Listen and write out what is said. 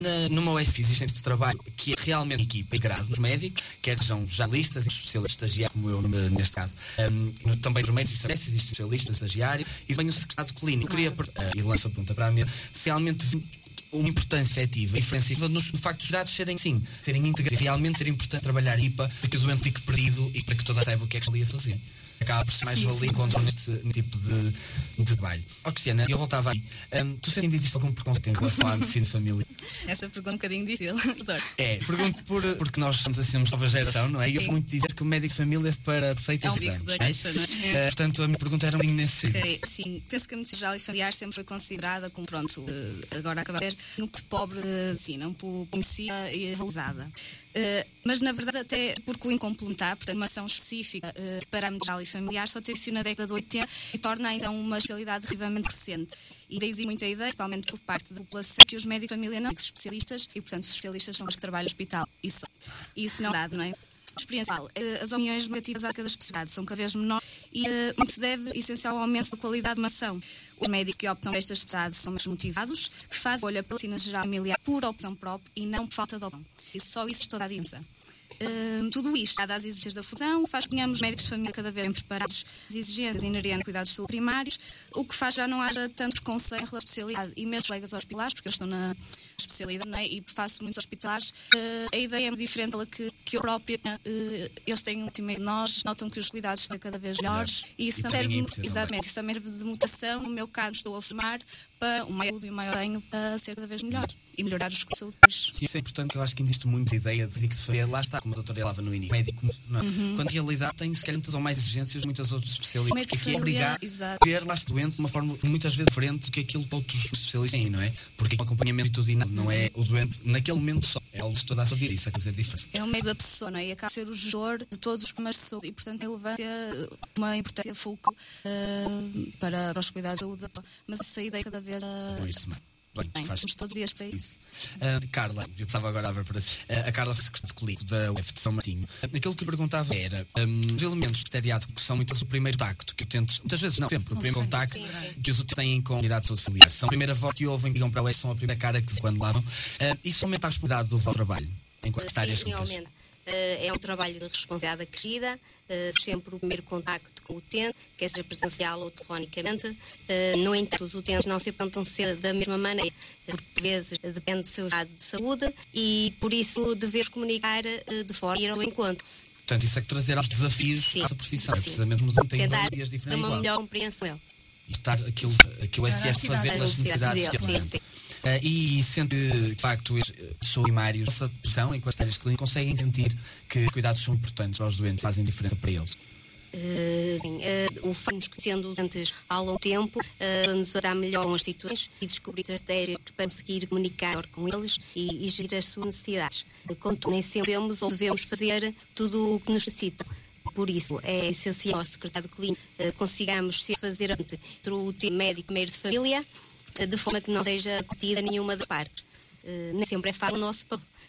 Numa USF existe um tipo de trabalho que é realmente equipa integrado nos médicos, quer sejam jornalistas, especialistas, estagiários, como eu neste caso. Também enfermeiros e serviços, existem especialistas, estagiários, e também o secretário clínico. Eu queria, e lanço a pergunta para a minha, se realmente uma importância efetiva e diferenciativa no facto dos dados serem integrados e realmente ser importante trabalhar IPA para que o doente fique perdido e para que toda saiba o que é que está ali a fazer. Acaba por ser mais valia encontrar neste tipo de trabalho. Cristiana, eu voltava aí. Tu ainda existe algum preconceito em relação à medicina de família? Essa pergunta é um bocadinho difícil. Pergunto porque nós somos assim uma nova geração, não é? E eu vou muito dizer que o médico de família é para receitas e exames. Portanto, a minha pergunta era um bocadinho nesse sentido. Sim, penso que a medicina geral e familiar sempre foi considerada como, agora acaba de ser um pobre de medicina, um pouco conhecida e valorizada. Mas na verdade até porque o incomplementar, portanto uma ação específica para a medicina geral e familiar só teve sido na década de 80 e torna ainda uma especialidade relativamente recente. E daí existe muita ideia, principalmente por parte da população, que os médicos de família não são especialistas e portanto os especialistas são os que trabalham no hospital. Isso não é verdade, não é? Experiencial. As opiniões negativas a cada especialidade são cada vez menores e muito se deve essencial ao aumento da qualidade de uma ação. Os médicos que optam por estas especialidades são mais motivados, que fazem escolha pela medicina geral e familiar por opção própria e não por falta de opção. E só isso toda a diferença. Tudo isto, dadas as exigências da função, faz que tenhamos médicos de família cada vez bem preparados às exigências inerentes a cuidados de saúde primários, o que faz já não haja tanto preconceito em relação à especialidade. E mesmo os colegas hospitalares, porque eles estão na especialidade, não é? E faço muitos hospitalares, a ideia é muito diferente da que eu própria, eles têm um time de nós, notam que os cuidados estão cada vez melhores e isso serve, exatamente, isso também serve de mutação. No meu caso, estou a formar para um maior e um maior ganho para ser cada vez melhor e melhorar os saúdes. Sim, isso é importante, eu acho que existe muito a ideia de que se faria, lá está, como a doutora falava no início, médico, não é? Quando a realidade tem, se calhar, muitas ou mais exigências de muitas outras especialidades, porque aqui é obrigar a ver lá este doente de uma forma muitas vezes diferente do que aquilo que outros especialistas têm, não é? Porque o acompanhamento atitudinal não é o doente naquele momento só, é algo de toda a sua vida, isso a fazer diferença. É o meio da pessoa, não é? E acaba a ser o gestor de todos os problemas de saúde e, portanto, uma importância fulcral para os cuidados de saúde, mas essa ideia cada vez... Bem, faz todos os dias para isso. Carla, eu estava agora a ver para si. A Carla foi secretária de clínico da UF de São Martinho. Aquilo que eu perguntava era os elementos de criteriado que são muitas vezes o primeiro contacto que utentes, muitas vezes não, sempre o primeiro contacto que os utentes têm com a unidade de saúde familiar. São a primeira voz que ouvem, ligam para o UF, são a primeira cara que quando lavam. Isso aumenta a responsabilidade do vosso trabalho enquanto secretárias clínicas. É um trabalho de responsabilidade acrescida, sempre o primeiro contacto com o utente, quer seja presencial ou telefonicamente. No entanto, os utentes não se apontam ser da mesma maneira, porque por vezes depende do seu estado de saúde e por isso devemos comunicar de forma a ir ao encontro. Portanto, isso é que trazer aos desafios à profissão, precisamente no tem dias diferentes. Uma melhor compreensão. E estar aquilo SF fazer das necessidades que apresentam. E sente que, de facto, são primários, a nossa posição enquanto secretárias clínicas conseguem sentir que os cuidados são importantes para os doentes, fazem diferença para eles. O fomos conhecendo os doentes ao longo do tempo, nos dará melhor com as situações e descobrir estratégias para conseguir comunicar com eles e gerir as suas necessidades. Contudo, nem sempre podemos ou devemos fazer tudo o que nos necessitam. Por isso, é essencial ao secretário clínico consigamos fazer entre o time médico e meio de família, de forma que não seja cometida nenhuma da parte. Nem sempre é fácil o nosso papel,